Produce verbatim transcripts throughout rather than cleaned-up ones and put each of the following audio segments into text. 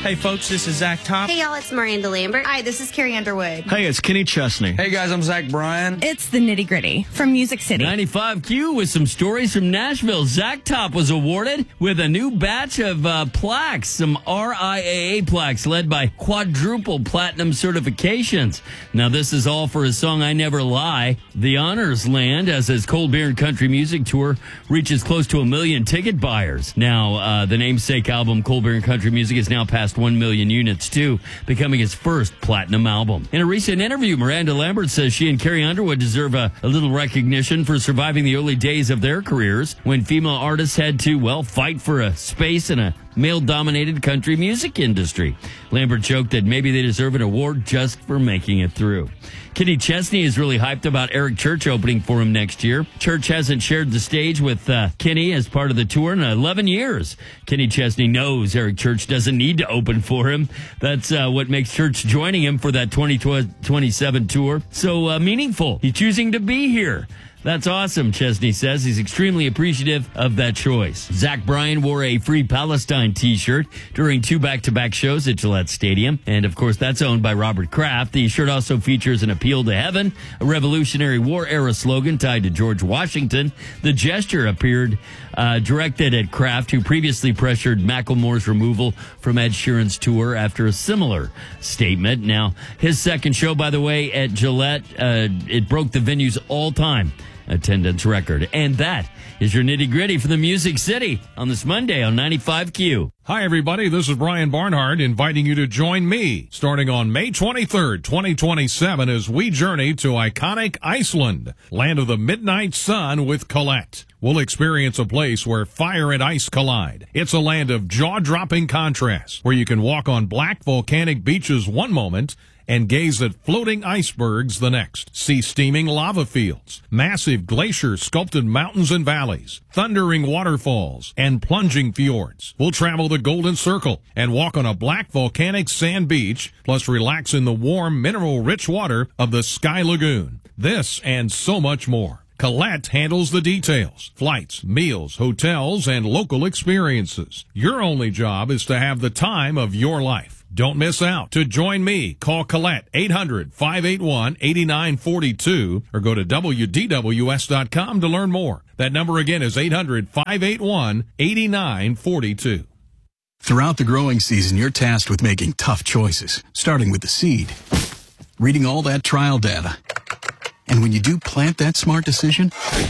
Hey, folks, this is Zach Top. Hey, y'all, it's Miranda Lambert. Hi, this is Carrie Underwood. Hey, it's Kenny Chesney. Hey, guys, I'm Zach Bryan. It's the Nitty Gritty from Music City. ninety-five Q with some stories from Nashville. Zach Top was awarded with a new batch of uh, plaques, some R I A A plaques led by quadruple platinum certifications. Now, this is all for his song, I Never Lie. The honors land as his Cold Beer and Country Music Tour reaches close to a million ticket buyers. Now, uh, the namesake album, Cold Beer and Country Music, is now past one million units, too, becoming his first platinum album. In a recent interview, Miranda Lambert says she and Carrie Underwood deserve a, a little recognition for surviving the early days of their careers when female artists had to, well, fight for a space in a male-dominated country music industry. Lambert joked that maybe they deserve an award just for making it through. Kenny Chesney is really hyped about Eric Church opening for him next year. Church hasn't shared the stage with uh, Kenny as part of the tour in eleven years. Kenny Chesney knows Eric Church doesn't need to open for him. That's uh, what makes Church joining him for that twenty twenty-seven tour so uh, meaningful. He's choosing to be here. That's awesome, Chesney says. He's extremely appreciative of that choice. Zach Bryan wore a Free Palestine t-shirt during two back-to-back shows at Gillette Stadium. And, of course, that's owned by Robert Kraft. The shirt also features an appeal to heaven, a Revolutionary War-era slogan tied to George Washington. The gesture appeared uh, directed at Kraft, who previously pressured Macklemore's removal from Ed Sheeran's tour after a similar statement. Now, his second show, by the way, at Gillette, uh, it broke the venue's all-time attendance record. And that is your Nitty Gritty from the Music City on this Monday on ninety-five Q. Hi, everybody. This is Brian Barnhart inviting you to join me starting on May twenty-third, twenty twenty-seven as we journey to iconic Iceland, land of the midnight sun with Colette. We'll experience a place where fire and ice collide. It's a land of jaw-dropping contrasts where you can walk on black volcanic beaches one moment and gaze at floating icebergs the next. See steaming lava fields, massive glacier-sculpted mountains and valleys, thundering waterfalls, and plunging fjords. We'll travel the Golden Circle and walk on a black volcanic sand beach, plus relax in the warm, mineral-rich water of the Sky Lagoon. This and so much more. Colette handles the details, flights, meals, hotels, and local experiences. Your only job is to have the time of your life. Don't miss out. To join me, call Colette eight hundred, five eight one, eight nine four two or go to W D W S dot com to learn more. That number again is eight hundred, five eight one, eight nine four two. Throughout the growing season, you're tasked with making tough choices, starting with the seed, reading all that trial data. And when you do plant that smart decision,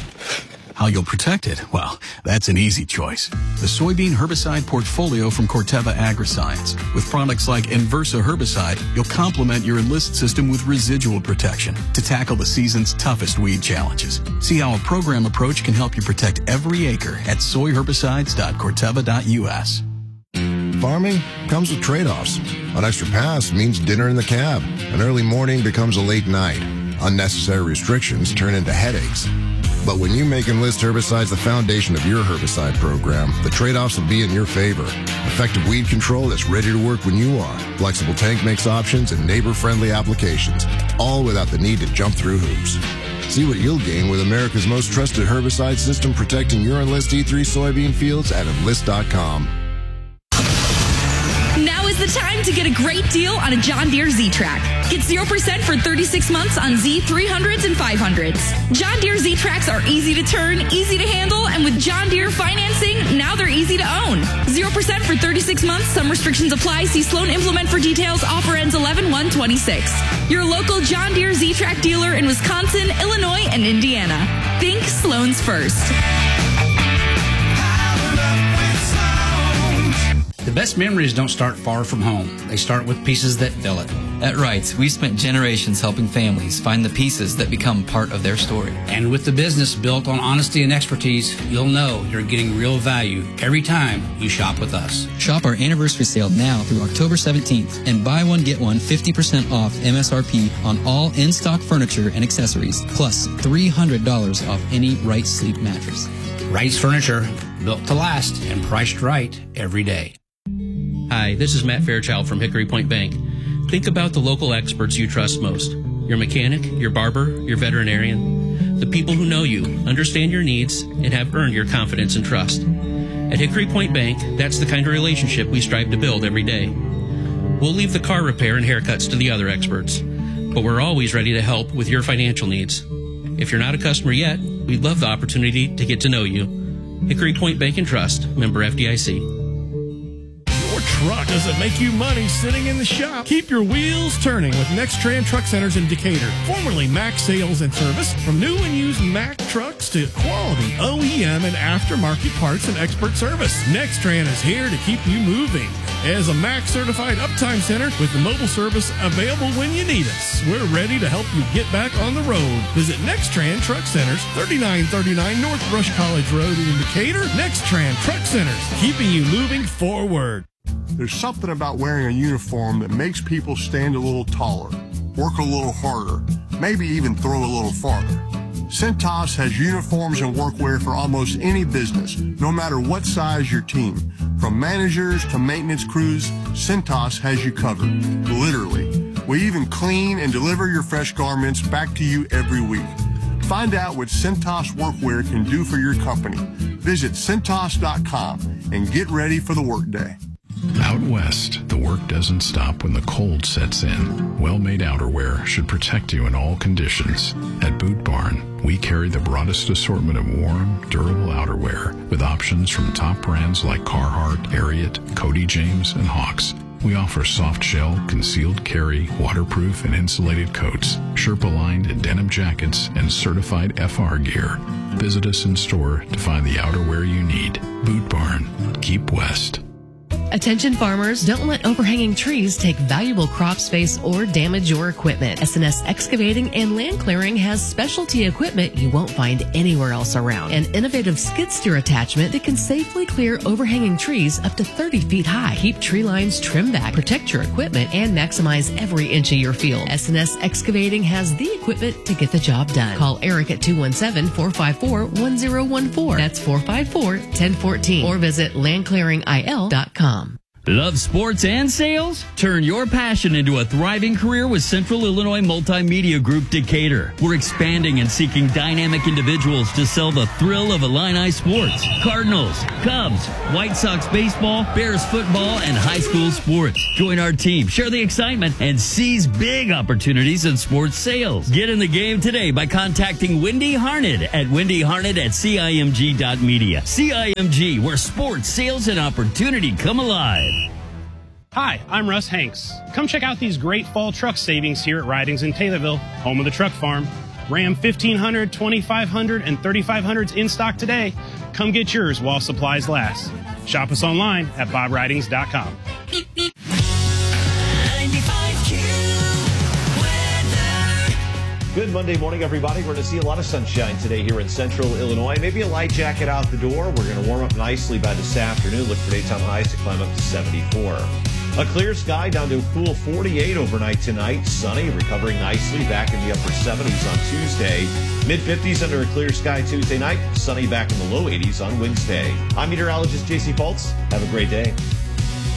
how you'll protect it, well, that's an easy choice. The soybean herbicide portfolio from Corteva Agriscience. With products like Inversa herbicide, you'll complement your Enlist system with residual protection to tackle the season's toughest weed challenges. See how a program approach can help you protect every acre at soy herbicides dot corteva dot U S. Farming comes with trade-offs. An extra pass means dinner in the cab. An early morning becomes a late night. Unnecessary restrictions turn into headaches. But when you make Enlist herbicides the foundation of your herbicide program, the trade-offs will be in your favor. Effective weed control that's ready to work when you are. Flexible tank mix options and neighbor-friendly applications, all without the need to jump through hoops. See what you'll gain with America's most trusted herbicide system protecting your Enlist E three soybean fields at enlist dot com. Now is the time to get a great deal on a John Deere Z-Track. Get zero percent for thirty-six months on Z three hundreds and five hundreds. John Deere Z-Tracks are easy to turn, easy to handle, and with John Deere financing, now they're easy to own. zero percent for thirty-six months. Some restrictions apply. See Sloan Implement for details. Offer ends eleven one twenty-six. Your local John Deere Z-Track dealer in Wisconsin, Illinois, and Indiana. Think Sloan's first. The best memories don't start far from home. They start with pieces that fill it. At Wrights, we've spent generations helping families find the pieces that become part of their story. And with the business built on honesty and expertise, you'll know you're getting real value every time you shop with us. Shop our anniversary sale now through October seventeenth and buy one, get one fifty percent off M S R P on all in-stock furniture and accessories, plus three hundred dollars off any Wrights sleep mattress. Wrights Furniture, built to last and priced right every day. Hi, this is Matt Fairchild from Hickory Point Bank. Think about the local experts you trust most. Your mechanic, your barber, your veterinarian. The people who know you, understand your needs, and have earned your confidence and trust. At Hickory Point Bank, that's the kind of relationship we strive to build every day. We'll leave the car repair and haircuts to the other experts, but we're always ready to help with your financial needs. If you're not a customer yet, we'd love the opportunity to get to know you. Hickory Point Bank and Trust, member F D I C. Your truck doesn't make you money sitting in the shop. Keep your wheels turning with Nextran Truck Centers in Decatur, formerly Mack Sales and Service. From new and used Mack trucks to quality O E M and aftermarket parts and expert service, Nextran is here to keep you moving. As a Mack certified uptime center with the mobile service available when you need us, we're ready to help you get back on the road. Visit Nextran Truck Centers, thirty-nine thirty-nine North Brush College Road in Decatur. Nextran Truck Centers, keeping you moving forward. There's something about wearing a uniform that makes people stand a little taller, work a little harder, maybe even throw a little farther. Cintas has uniforms and workwear for almost any business, no matter what size your team. From managers to maintenance crews, Cintas has you covered, literally. We even clean and deliver your fresh garments back to you every week. Find out what Cintas Workwear can do for your company. Visit Cintas dot com and get ready for the workday. Out west, the work doesn't stop when the cold sets in. Well-made outerwear should protect you in all conditions. At Boot Barn, we carry the broadest assortment of warm, durable outerwear with options from top brands like Carhartt, Ariat, Cody James, and Hawks. We offer soft shell, concealed carry, waterproof and insulated coats, Sherpa-lined and denim jackets, and certified F R gear. Visit us in store to find the outerwear you need. Boot Barn. Keep west. Attention farmers, don't let overhanging trees take valuable crop space or damage your equipment. S and S Excavating and Land Clearing has specialty equipment you won't find anywhere else around. An innovative skid steer attachment that can safely clear overhanging trees up to thirty feet high. Keep tree lines trimmed back, protect your equipment, and maximize every inch of your field. S and S Excavating has the equipment to get the job done. Call Eric at two one seven, four five four, one zero one four. That's four five four, one zero one four. Or visit land clearing I L dot com. Love sports and sales? Turn your passion into a thriving career with Central Illinois Multimedia Group Decatur. We're expanding and seeking dynamic individuals to sell the thrill of Illini sports. Cardinals, Cubs, White Sox baseball, Bears football, and high school sports. Join our team, share the excitement, and seize big opportunities in sports sales. Get in the game today by contacting Wendy Harned at wendy harned at C I M G dot media. C I M G, where sports, sales, and opportunity come alive. Hi, I'm Russ Hanks. Come check out these great fall truck savings here at Ridings in Taylorville, home of the truck farm. Ram fifteen hundred, twenty-five hundred, and thirty-five hundreds in stock today. Come get yours while supplies last. Shop us online at bob ridings dot com. Good Monday morning, everybody. We're going to see a lot of sunshine today here in central Illinois. Maybe a light jacket out the door. We're going to warm up nicely by this afternoon. Look for daytime highs to climb up to seventy-four. A clear sky down to a cool forty-eight overnight tonight. Sunny, recovering nicely back in the upper seventies on Tuesday. mid fifties under a clear sky Tuesday night. Sunny back in the low eighties on Wednesday. I'm meteorologist J C Fultz. Have a great day.